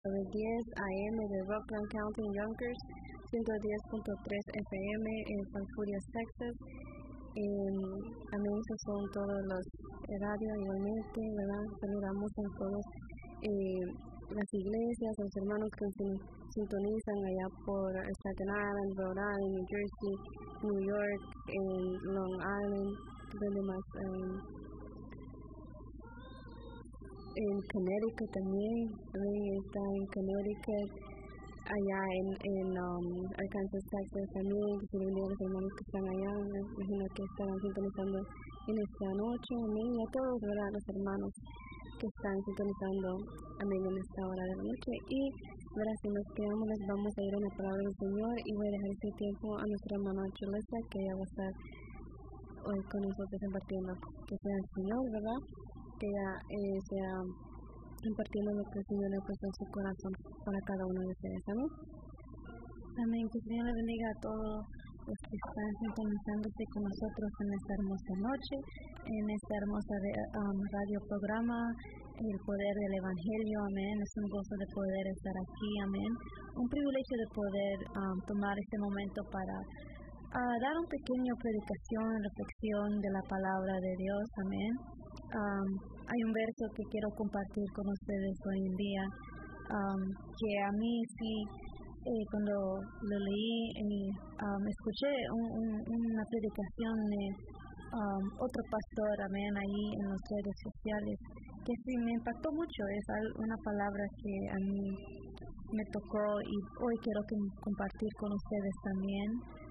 910 AM de Rockland County en Yonkers, 110.3 FM en Falfurrias, Texas. Amén, esos son todos los radios igualmente, ¿verdad? Saludamos a todos las iglesias, a los hermanos que sintonizan allá por Staten Island, Rhode Island, New Jersey, New York, en Long Island, donde más, en Connecticut también está en Connecticut, allá en Arkansas, Texas también, que se bendiga a los hermanos que están allá, me imagino que estarán sintonizando en esta noche, amén, y a todos, ¿verdad?, los hermanos que están sintonizando, amén, en esta hora de la noche. Y verás, si nos quedamos, les vamos a ir a la palabra del Señor y voy a dejar este tiempo a nuestra hermana Cholesa, que ella va a estar hoy con nosotros compartiendo, que sea el Señor, ¿verdad?, que ella sea compartiendo lo que el Señor le ha puesto en su corazón para cada uno de ustedes. Amén. Amén. Que el Señor le bendiga a todos los que están sintonizándose con nosotros en esta hermosa noche, en esta hermosa radio programa, el poder del Evangelio. Amén. Es un gozo de poder estar aquí. Amén. Un privilegio de poder tomar este momento para dar un pequeño predicación, reflexión de la palabra de Dios. Amén. Hay un verso que quiero compartir con ustedes hoy en día, que a mí sí, cuando lo leí, escuché una predicación de otro pastor, amén, ahí en las redes sociales, que sí me impactó mucho. Es una palabra que a mí me tocó y hoy quiero compartir con ustedes también.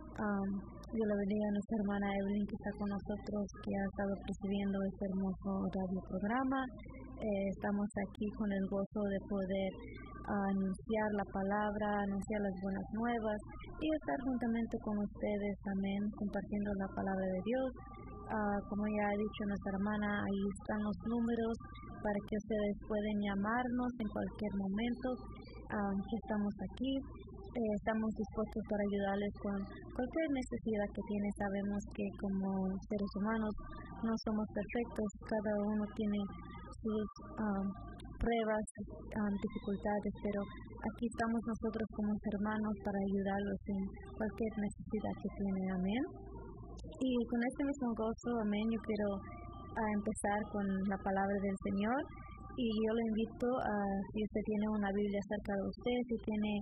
Yo le bendiga a nuestra hermana Evelyn, que está con nosotros, que ha estado presidiendo este hermoso radio programa. Estamos aquí con el gozo de poder anunciar la palabra, anunciar las buenas nuevas y estar juntamente con ustedes también compartiendo la palabra de Dios. Como ya ha dicho nuestra hermana, ahí están los números para que ustedes pueden llamarnos en cualquier momento, que estamos aquí. Estamos dispuestos para ayudarles con cualquier necesidad que tiene. Sabemos que como seres humanos no somos perfectos, cada uno tiene sus pruebas, dificultades, pero aquí estamos nosotros como hermanos para ayudarlos en cualquier necesidad que tienen. Amén. Y con este mismo gozo, amén, yo quiero empezar con la palabra del Señor. Y yo le invito a, si usted tiene una Biblia cerca de usted, si tiene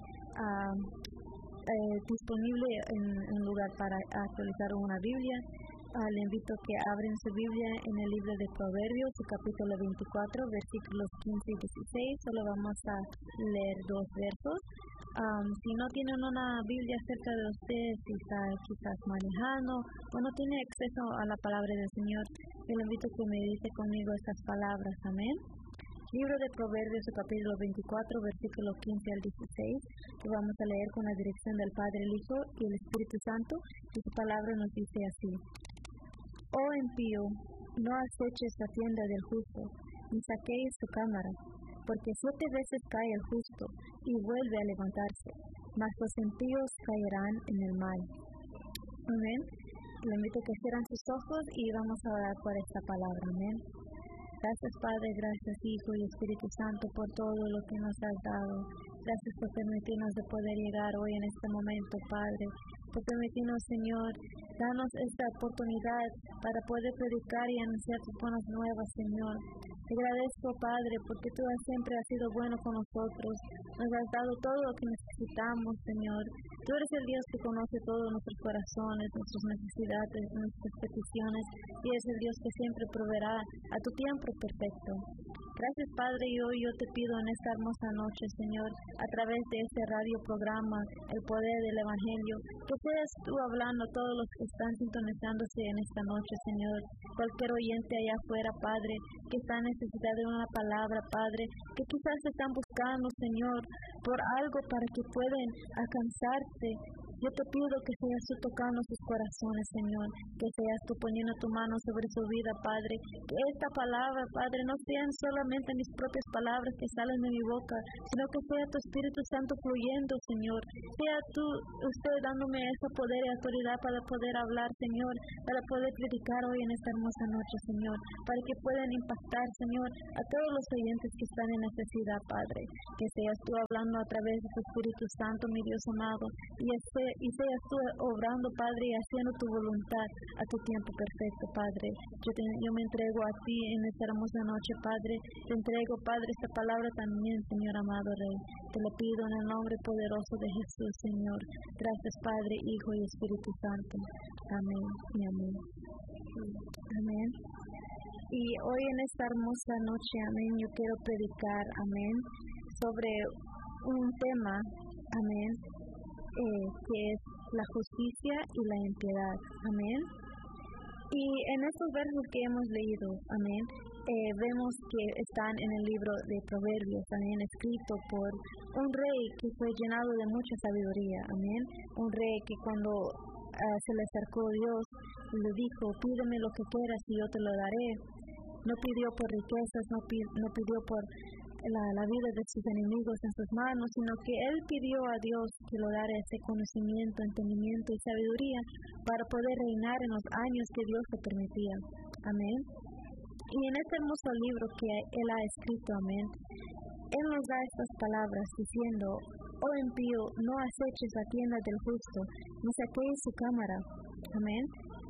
disponible un lugar para actualizar una Biblia, le invito a que abren su Biblia en el libro de Proverbios, su capítulo 24, versículos 15 y 16. Solo vamos a leer 2 versos. Si no tienen una Biblia cerca de usted, si está quizás manejando o no tiene acceso a la palabra del Señor, yo le invito a que medite conmigo estas palabras. Amén. Libro de Proverbios, capítulo 24, versículo 15 al 16, que vamos a leer con la dirección del Padre, el Hijo y el Espíritu Santo, y su palabra nos dice así: Oh impío, no aceches la tienda del justo, ni saquees su cámara, porque 7 veces cae el justo y vuelve a levantarse, mas los impíos caerán en el mal. Amén. Le invito a que cierren sus ojos y vamos a orar por esta palabra. Amén. Gracias, Padre, gracias, Hijo y Espíritu Santo, por todo lo que nos has dado. Gracias por permitirnos de poder llegar hoy en este momento, Padre. Por permitirnos, Señor, danos esta oportunidad para poder predicar y anunciar tus buenas nuevas, Señor. Te agradezco, Padre, porque tú siempre has sido bueno con nosotros. Nos has dado todo lo que necesitamos, Señor. Tú eres el Dios que conoce todos nuestros corazones, nuestras necesidades, nuestras peticiones, y es el Dios que siempre proveerá a tu tiempo perfecto. Gracias, Padre, y hoy yo te pido en esta hermosa noche, Señor, a través de este radio programa, el poder del Evangelio, que seas tú hablando a todos los que están sintonizándose en esta noche, Señor. Cualquier oyente allá afuera, Padre, que está necesitado de una palabra, Padre, que quizás están buscando, Señor, por algo para que puedan alcanzarte Yo te pido que seas tú tocando sus corazones, Señor, que seas tú poniendo tu mano sobre su vida, Padre, que esta palabra, Padre, no sean solamente mis propias palabras que salen de mi boca, sino que sea tu Espíritu Santo fluyendo, Señor, sea tú, usted dándome ese poder y autoridad para poder hablar, Señor, para poder predicar hoy en esta hermosa noche, Señor, para que puedan impactar, Señor, a todos los oyentes que están en necesidad, Padre, que seas tú hablando a través de tu Espíritu Santo, mi Dios amado, y seas tú obrando, Padre, y haciendo tu voluntad a tu tiempo perfecto, Padre. Yo me entrego a ti en esta hermosa noche, Padre. Te entrego, Padre, esta palabra también, Señor amado Rey. Te lo pido en el nombre poderoso de Jesús, Señor. Gracias, Padre, Hijo y Espíritu Santo. Amén y amén. Amén. Y hoy en esta hermosa noche, amén, yo quiero predicar, amén, sobre un tema, amén, que es la justicia y la impiedad, amén. Y en estos versos que hemos leído, amén, vemos que están en el libro de Proverbios, también escrito por un rey que fue llenado de mucha sabiduría, amén. Un rey que cuando se le acercó Dios, le dijo, pídeme lo que quieras y yo te lo daré. No pidió por riquezas, no pidió por la vida de sus enemigos en sus manos, sino que él pidió a Dios que le diera ese conocimiento, entendimiento y sabiduría para poder reinar en los años que Dios le permitía. Amén. Y en este hermoso libro que él ha escrito, amén, él nos da estas palabras diciendo, oh impío, no aceches la tienda del justo, ni saquéis su cámara. Amén.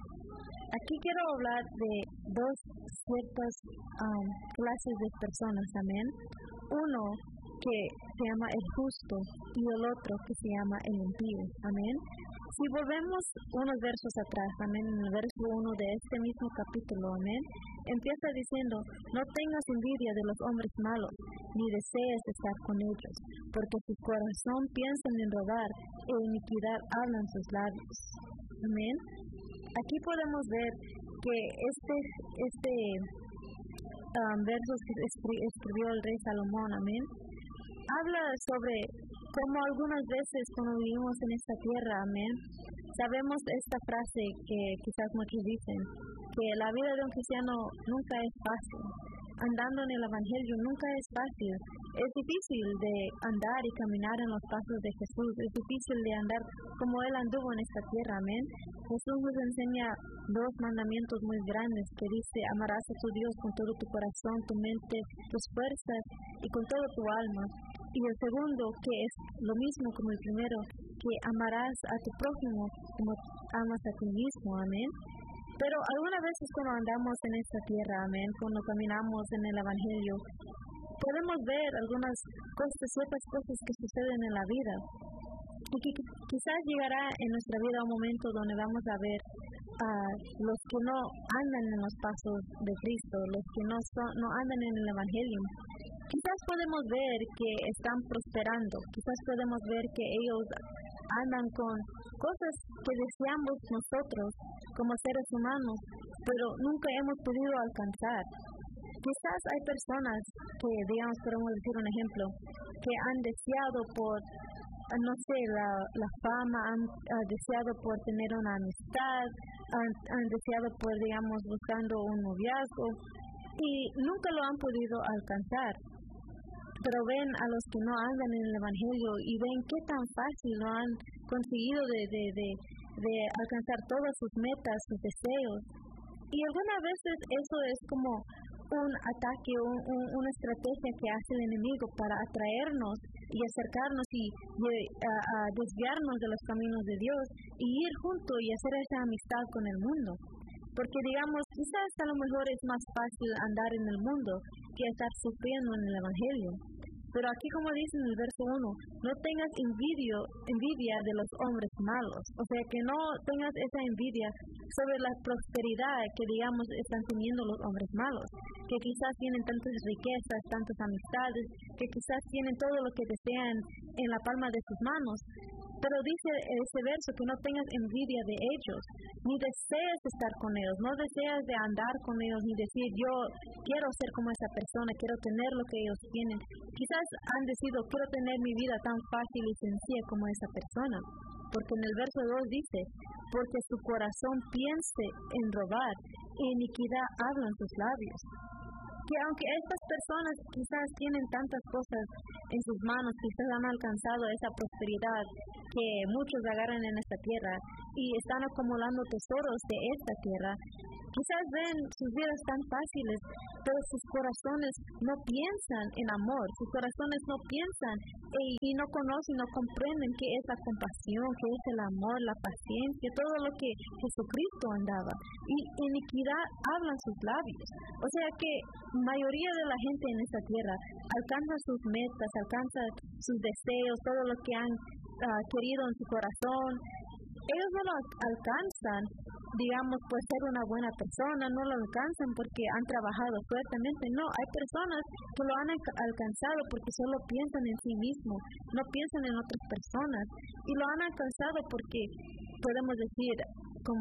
Aquí quiero hablar de dos ciertas clases de personas, amén. Uno que se llama el justo y el otro que se llama el impío, amén. Si volvemos unos versos atrás, amén, en el verso 1 de este mismo capítulo, amén, empieza diciendo, no tengas envidia de los hombres malos, ni desees estar con ellos, porque su corazón piensan en robar, e iniquidad hablan sus labios, amén. Aquí podemos ver que este versos que escribió el rey Salomón, amén, habla sobre cómo algunas veces cuando vivimos en esta tierra, amén, sabemos esta frase que quizás muchos dicen, que la vida de un cristiano nunca es fácil. Andando en el Evangelio nunca es fácil. Es difícil de andar y caminar en los pasos de Jesús. Es difícil de andar como Él anduvo en esta tierra, amén. Jesús nos enseña dos mandamientos muy grandes que dice, amarás a tu Dios con todo tu corazón, tu mente, tus fuerzas y con todo tu alma. Y el segundo, que es lo mismo como el primero, que amarás a tu prójimo como amas a ti mismo, amén. Pero algunas veces cuando andamos en esta tierra, amén, cuando caminamos en el Evangelio, podemos ver algunas cosas, ciertas cosas que suceden en la vida. Y que quizás llegará en nuestra vida un momento donde vamos a ver a los que no andan en los pasos de Cristo, los que no andan en el Evangelio. Quizás podemos ver que están prosperando, quizás podemos ver que ellos andan con cosas que deseamos nosotros como seres humanos, pero nunca hemos podido alcanzar. Quizás hay personas que, digamos, podemos decir un ejemplo, que han deseado por, no sé, la fama, han deseado por tener una amistad, han deseado por, digamos, buscando un noviazgo, y nunca lo han podido alcanzar. Pero ven a los que no andan en el Evangelio y ven qué tan fácil lo han conseguido de alcanzar todas sus metas, sus deseos. Y algunas veces eso es como un ataque, una estrategia que hace el enemigo para atraernos y acercarnos y a desviarnos de los caminos de Dios y ir junto y hacer esa amistad con el mundo. Porque digamos, quizás a lo mejor es más fácil andar en el mundo que estar sufriendo en el Evangelio. Pero aquí, como dice en el verso 1, no tengas envidia de los hombres malos. O sea, que no tengas esa envidia sobre la prosperidad que, digamos, están teniendo los hombres malos. Que quizás tienen tantas riquezas, tantas amistades, que quizás tienen todo lo que desean en la palma de sus manos. Pero dice ese verso que no tengas envidia de ellos, ni desees estar con ellos, no deseas de andar con ellos, ni decir yo quiero ser como esa persona, quiero tener lo que ellos tienen. Quizás han decidido quiero tener mi vida tan fácil y sencilla como esa persona. porque en el verso 2 dice, porque su corazón piense en robar, y iniquidad hablan sus labios. Que aunque estas personas quizás tienen tantas cosas en sus manos, quizás han alcanzado esa prosperidad que muchos agarran en esta tierra y están acumulando tesoros de esta tierra, quizás ven sus vidas tan fáciles, pero sus corazones no piensan en amor, sus corazones no piensan y no conocen, no comprenden qué es la compasión, qué es el amor, la paciencia, todo lo que Jesucristo andaba. Y iniquidad hablan sus labios. O sea que mayoría de la gente en esta tierra alcanza sus metas, alcanza sus deseos, todo lo que han querido en su corazón. Ellos no lo alcanzan, digamos, por ser una buena persona, no lo alcanzan porque han trabajado fuertemente. No, hay personas que lo han alcanzado porque solo piensan en sí mismos, no piensan en otras personas. Y lo han alcanzado porque, podemos decir, como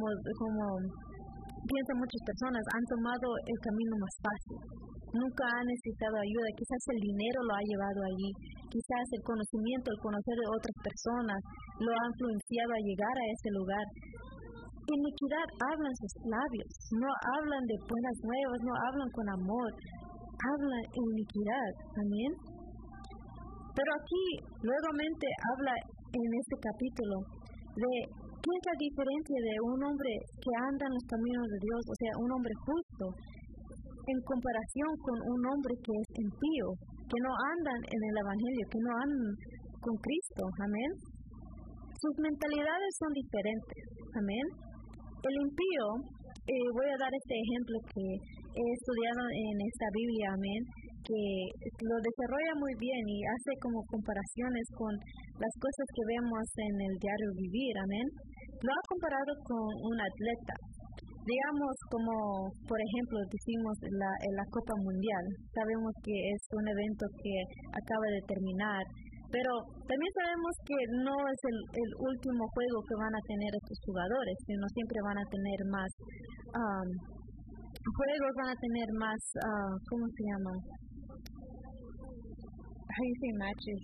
piensan muchas personas, han tomado el camino más fácil. Nunca han necesitado ayuda, quizás el dinero lo ha llevado allí, quizás el conocimiento, el conocer de otras personas lo ha influenciado a llegar a ese lugar. Iniquidad hablan sus labios, no hablan de buenas nuevas, no hablan con amor, hablan en iniquidad, amén. Pero aquí, nuevamente habla en este capítulo de qué es la diferencia de un hombre que anda en los caminos de Dios, o sea, un hombre justo, en comparación con un hombre que es impío, que no andan en el Evangelio, que no andan con Cristo, amén. Sus mentalidades son diferentes, amén. El impío, voy a dar este ejemplo que he estudiado en esta Biblia, amén, que lo desarrolla muy bien y hace como comparaciones con las cosas que vemos en el diario vivir, amén. Lo ha comparado con un atleta. Digamos, como por ejemplo decimos la Copa Mundial. Sabemos que es un evento que acaba de terminar, pero también sabemos que no es el último juego que van a tener estos jugadores, sino siempre van a tener más juegos, van a tener más, ¿cómo se llama? How you say matches?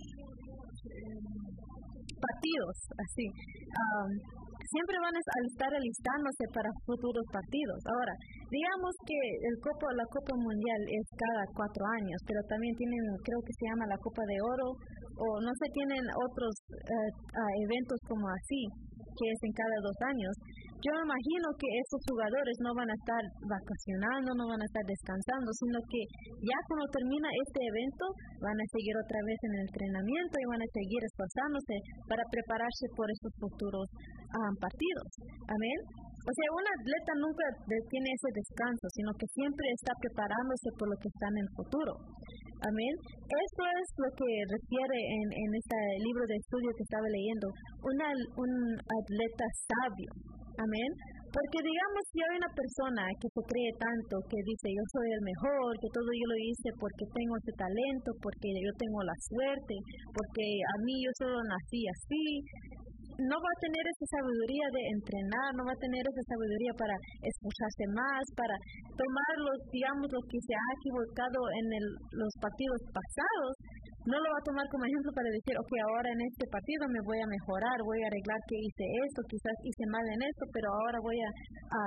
Partidos, así. Siempre van a estar alistándose para futuros partidos. Ahora, digamos que la Copa Mundial es cada 4 años, pero también tienen, creo que se llama la Copa de Oro, o no sé, tienen otros eventos como así, que es en cada 2 años. Yo me imagino que esos jugadores no van a estar vacacionando, no van a estar descansando, sino que ya cuando termina este evento van a seguir otra vez en el entrenamiento y van a seguir esforzándose para prepararse por esos futuros partidos. Amén. O sea, un atleta nunca tiene ese descanso, sino que siempre está preparándose por lo que está en el futuro. Amén. Esto es lo que refiere en este libro de estudio que estaba leyendo, un atleta sabio. Amén. Porque digamos si hay una persona que se cree tanto, que dice yo soy el mejor, que todo yo lo hice porque tengo ese talento, porque yo tengo la suerte, porque a mí yo solo nací así, no va a tener esa sabiduría de entrenar, no va a tener esa sabiduría para esforzarse más, para tomar digamos, lo que se ha equivocado en los partidos pasados. No lo va a tomar como ejemplo para decir, ok, ahora en este partido me voy a mejorar, voy a arreglar que hice esto, quizás hice mal en esto, pero ahora voy a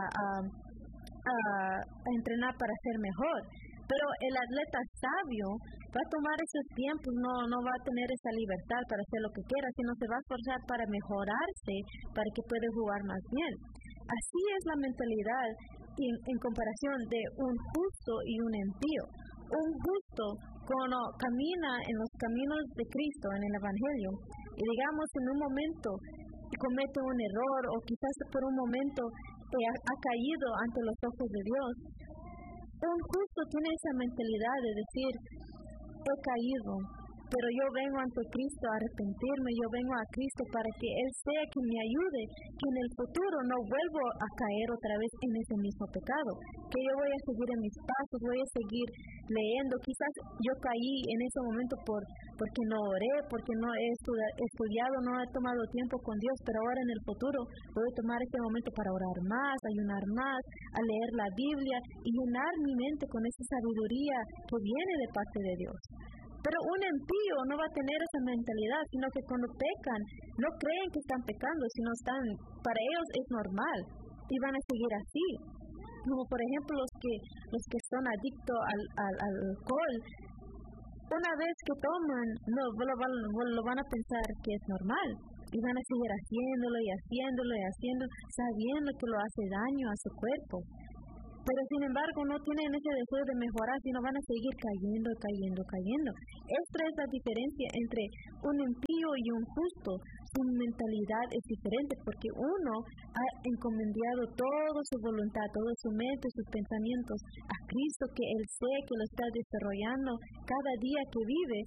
entrenar para ser mejor. Pero el atleta sabio va a tomar esos tiempos, no va a tener esa libertad para hacer lo que quiera, sino se va a esforzar para mejorarse, para que pueda jugar más bien. Así es la mentalidad en comparación de un justo y un impío. Un justo cuando camina en los caminos de Cristo, en el Evangelio, y digamos en un momento comete un error o quizás por un momento ha caído ante los ojos de Dios, un justo tiene esa mentalidad de decir, he caído, pero yo vengo ante Cristo a arrepentirme, yo vengo a Cristo para que Él sea quien me ayude, que en el futuro no vuelvo a caer otra vez en ese mismo pecado, que yo voy a seguir en mis pasos, voy a seguir leyendo. Quizás yo caí en ese momento porque no oré, porque no he estudiado, no he tomado tiempo con Dios, pero ahora en el futuro voy a tomar este momento para orar más, ayunar más, a leer la Biblia y llenar mi mente con esa sabiduría que viene de parte de Dios. Pero un impío no va a tener esa mentalidad, sino que cuando pecan, no creen que están pecando, sino para ellos es normal y van a seguir así. Como por ejemplo los que son adictos al alcohol, una vez que toman, no lo van a pensar que es normal y van a seguir haciéndolo y haciéndolo y haciéndolo, sabiendo que lo hace daño a su cuerpo. Pero sin embargo no tienen ese deseo de mejorar, sino van a seguir cayendo. Esta es la diferencia entre un impío y un justo. Su mentalidad es diferente porque uno ha encomendado toda su voluntad, toda su mente, sus pensamientos a Cristo, que Él sé que lo está desarrollando cada día que vive.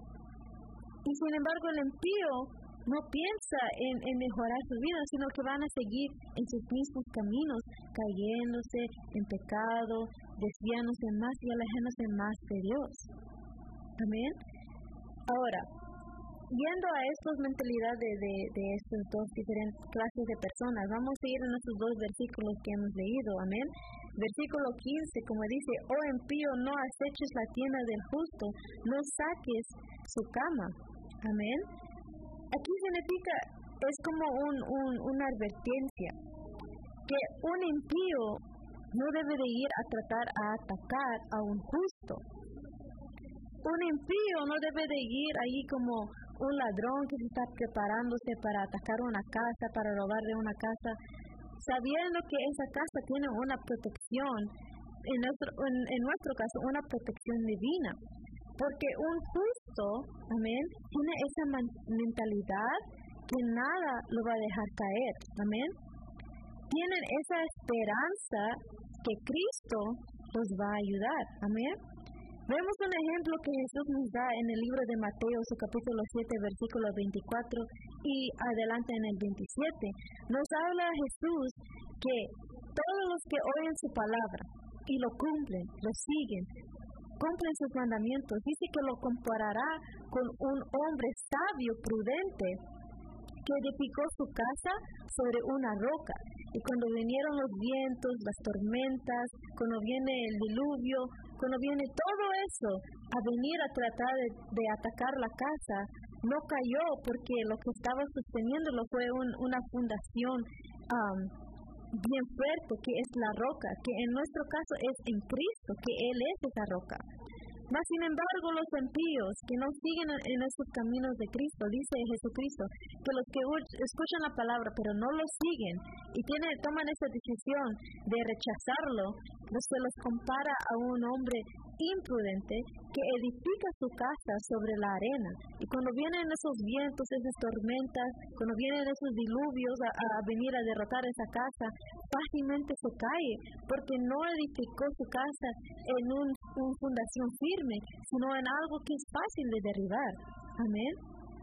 Y sin embargo el impío no piensa en mejorar su vida, sino que van a seguir en sus mismos caminos, cayéndose en pecado, desviándose más y alejándose más de Dios. Amén. Ahora, yendo a estas mentalidades de estas dos diferentes clases de personas, vamos a ir en estos dos versículos que hemos leído. Amén. Versículo 15, como dice: oh impío, no aceches la tienda del justo, no saques su cama. Amén. Aquí significa, es como una advertencia, que un impío no debe de ir a tratar a atacar a un justo. Un impío no debe de ir ahí como un ladrón que se está preparándose para atacar una casa, para robar de una casa, sabiendo que esa casa tiene una protección, en nuestro caso, una protección divina. Porque un justo, amén, tiene esa mentalidad que nada lo va a dejar caer, amén. Tienen esa esperanza que Cristo los va a ayudar, amén. Vemos un ejemplo que Jesús nos da en el libro de Mateo, su capítulo 7, versículo 24 y adelante en el 27. Nos habla Jesús que todos los que oyen su palabra y lo cumplen, lo siguen, cumplen sus mandamientos, dice que lo comparará con un hombre sabio, prudente, que edificó su casa sobre una roca. Y cuando vinieron los vientos, las tormentas, cuando viene el diluvio, cuando viene todo eso a venir a tratar de atacar la casa, no cayó porque lo que estaba sosteniéndolo fue una fundación bien fuerte, que es la roca, que en nuestro caso es en Cristo, que Él es esa roca. Mas sin embargo los impíos que no siguen en esos caminos de Cristo, dice Jesucristo, que los que escuchan la palabra pero no lo siguen y toman esa decisión de rechazarlo, se los compara a un hombre imprudente que edifica su casa sobre la arena. Y cuando vienen esos vientos, esas tormentas, cuando vienen esos diluvios a venir a derrotar esa casa, fácilmente se cae porque no edificó su casa en una fundación firme, sino en algo que es fácil de derribar. Amén.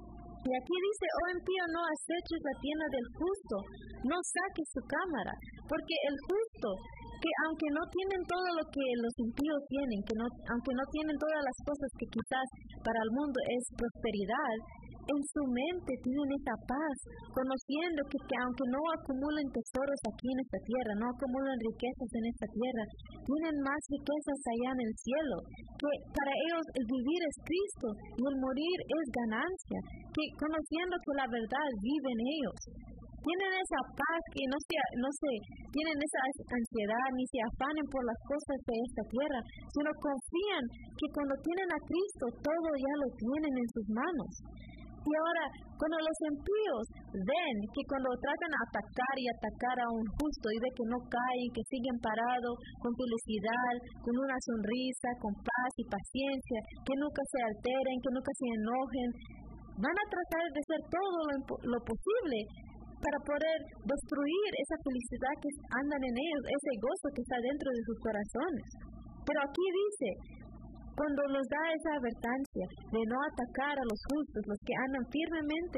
Y aquí dice: oh impío, no aceches la tienda del justo, no saques su cámara, porque el justo, que aunque no tienen todo lo que los impíos tienen, aunque no tienen todas las cosas que quizás para el mundo es prosperidad, en su mente tienen esa paz, conociendo que aunque no acumulen tesoros aquí en esta tierra, no acumulan riquezas en esta tierra, tienen más riquezas allá en el cielo, que para ellos el vivir es Cristo y el morir es ganancia, que conociendo que la verdad vive en ellos. Tienen esa paz que no se tienen esa ansiedad ni se afanen por las cosas de esta tierra, sino confían que cuando tienen a Cristo todo ya lo tienen en sus manos. Y ahora, cuando los impíos ven que cuando tratan de atacar a un justo y ven que no caen, que siguen parados con felicidad, con una sonrisa, con paz y paciencia, que nunca se alteren, que nunca se enojen, van a tratar de hacer todo lo posible para poder destruir esa felicidad que andan en ellos, ese gozo que está dentro de sus corazones. Pero aquí dice, cuando nos da esa advertencia de no atacar a los justos, los que andan firmemente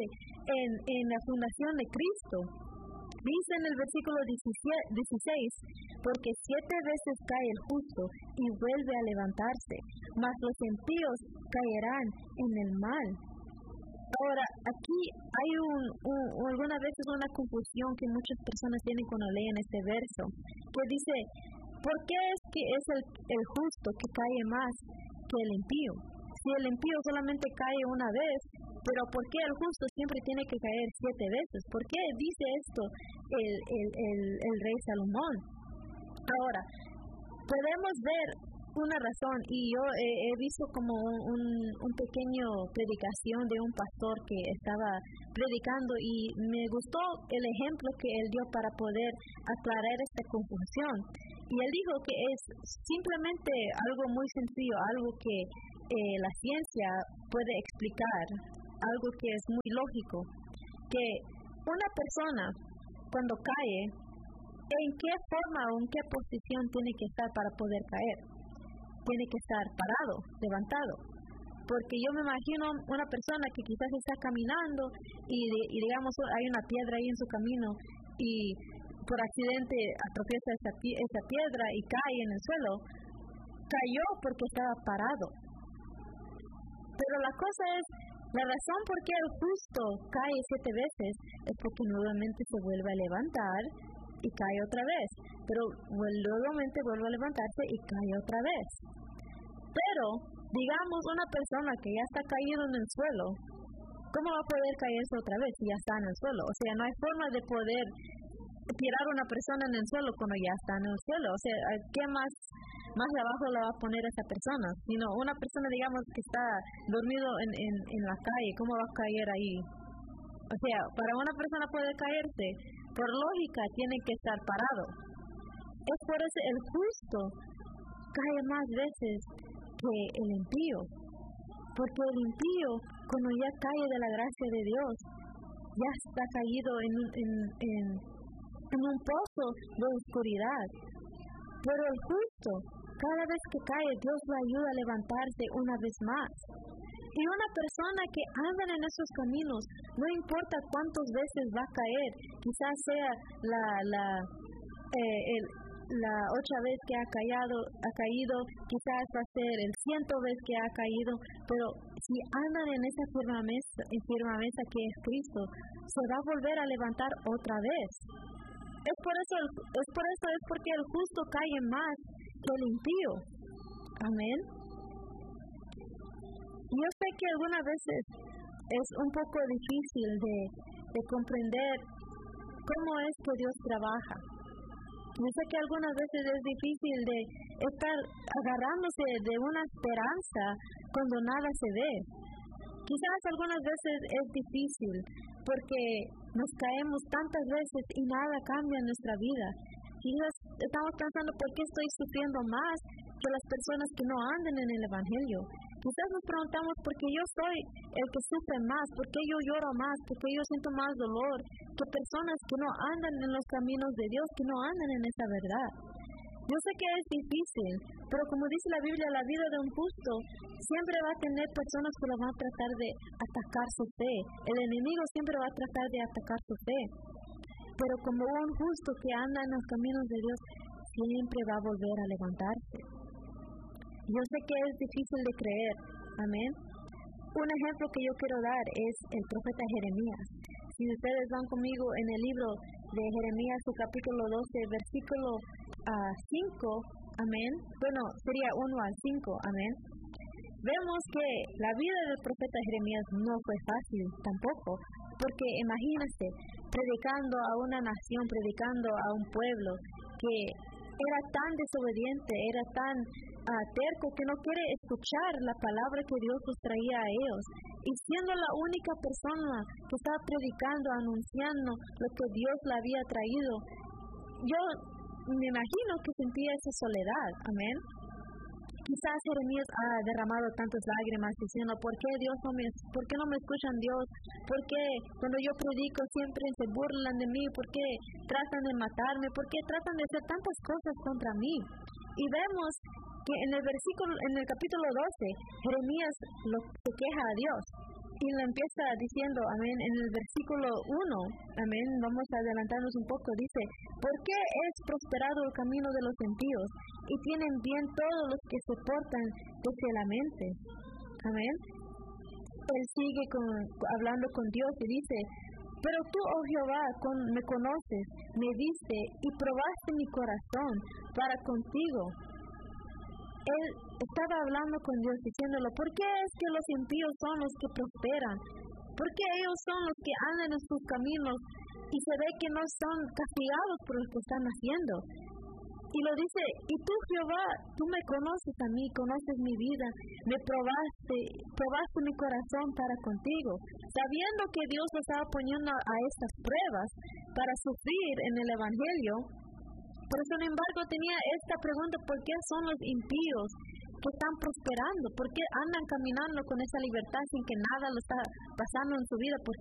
en la fundación de Cristo, dice en el versículo 16, porque 7 veces cae el justo y vuelve a levantarse, mas los impíos caerán en el mal. Ahora, aquí hay algunas veces una confusión que muchas personas tienen cuando leen este verso, que dice: ¿por qué es que es el justo que cae más que el impío? si el impío solamente cae una vez, pero ¿por qué el justo siempre tiene que caer 7 veces? ¿Por qué dice esto el rey Salomón? Ahora, podemos ver una razón, y yo he visto como un pequeño predicación de un pastor que estaba predicando, y me gustó el ejemplo que él dio para poder aclarar esta confusión. Y él dijo que es simplemente algo muy sencillo, algo que la ciencia puede explicar, algo que es muy lógico, que una persona cuando cae, ¿en qué forma o en qué posición tiene que estar para poder caer? Tiene que estar parado, levantado. Porque yo me imagino una persona que quizás está caminando y digamos hay una piedra ahí en su camino y por accidente atraviesa esa piedra y cae en el suelo. Cayó porque estaba parado. Pero la cosa es, la razón por qué el justo cae 7 veces es porque nuevamente se vuelve a levantar y cae otra vez. Pero nuevamente vuelve a levantarse y cae otra vez. Pero, digamos, una persona que ya está caído en el suelo, ¿cómo va a poder caerse otra vez si ya está en el suelo? O sea, no hay forma de poder tirar a una persona en el suelo cuando ya está en el suelo. O sea, ¿qué más abajo la va a poner esa persona? Sino una persona, digamos, que está dormido en la calle, ¿cómo va a caer ahí? O sea, para una persona poder caerse, por lógica, tiene que estar parado. Es por eso el justo cae más veces que el impío. Porque el impío, cuando ya cae de la gracia de Dios, ya está caído en un pozo de oscuridad. Pero el justo, cada vez que cae, Dios lo ayuda a levantarse una vez más. Y una persona que anda en esos caminos, no importa cuántas veces va a caer, quizás sea la 8ª vez que ha caído, quizás va a ser el 100ª vez que ha caído, pero si andan en esa firmeza que es Cristo, se va a volver a levantar otra vez. Es porque el justo cae más que el impío. Amén. Yo sé que algunas veces es un poco difícil de comprender cómo es que Dios trabaja. Yo sé que algunas veces es difícil de estar agarrándose de una esperanza cuando nada se ve. Quizás algunas veces es difícil porque nos caemos tantas veces y nada cambia en nuestra vida. Quizás estamos pensando, ¿por qué estoy sufriendo más que las personas que no andan en el Evangelio? Quizás nos preguntamos, ¿por qué yo soy el que sufre más? ¿Por qué yo lloro más? ¿Por qué yo siento más dolor que personas que no andan en los caminos de Dios, que no andan en esa verdad? Yo sé que es difícil, pero como dice la Biblia, la vida de un justo siempre va a tener personas que lo van a tratar de atacar su fe. El enemigo siempre va a tratar de atacar su fe. Pero como un justo que anda en los caminos de Dios, siempre va a volver a levantarse. Yo sé que es difícil de creer, amén. Un ejemplo que yo quiero dar es el profeta Jeremías. Si ustedes van conmigo en el libro de Jeremías, su capítulo 12, versículo 5, amén. Bueno, sería 1 al 5, amén. Vemos que la vida del profeta Jeremías no fue fácil tampoco, porque imagínense, predicando a una nación, predicando a un pueblo que era tan desobediente, era tan terco que no quiere escuchar la palabra que Dios los traía a ellos. Y siendo la única persona que estaba predicando, anunciando lo que Dios le había traído, yo me imagino que sentía esa soledad, amén. Quizás Jeremías ha derramado tantas lágrimas diciendo, ¿por qué no me escuchan Dios? ¿Por qué cuando yo predico siempre se burlan de mí? ¿Por qué tratan de matarme? ¿Por qué tratan de hacer tantas cosas contra mí? Y vemos que en el capítulo 12, Jeremías se queja a Dios. Y lo empieza diciendo, amén, en el versículo 1, amén, vamos a adelantarnos un poco, dice, ¿por qué es prosperado el camino de los impíos y tienen bien todos los que se portan deslealmente? Amén. Él sigue hablando con Dios y dice, pero tú, oh Jehová, me conoces, me viste y probaste mi corazón para contigo. estaba hablando con Dios diciéndolo, ¿por qué es que los impíos son los que prosperan? ¿Por qué ellos son los que andan en sus caminos y se ve que no son castigados por lo que están haciendo? Y lo dice, y tú, Jehová, tú me conoces a mí, conoces mi vida, me probaste mi corazón para contigo, sabiendo que Dios lo estaba poniendo a estas pruebas para sufrir en el Evangelio. Pero sin embargo tenía esta pregunta, ¿por qué son los impíos que están prosperando? ¿Por qué andan caminando con esa libertad sin que nada lo está pasando en su vida? ¿Por